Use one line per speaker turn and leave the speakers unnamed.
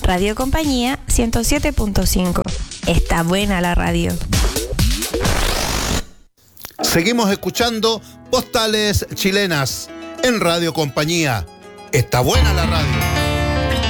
Radio Compañía 107.5. Está buena la radio.
Seguimos escuchando Postales Chilenas en Radio Compañía. Está buena la radio.